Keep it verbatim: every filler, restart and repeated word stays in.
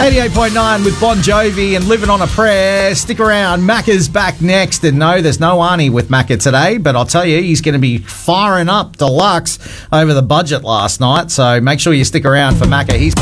eighty-eight point nine with Bon Jovi and Living on a Prayer. Stick around. Macca's back next. And no, there's no Arnie with Macca today, but I'll tell you, he's going to be firing up deluxe over the budget last night. So make sure you stick around for Macca. He's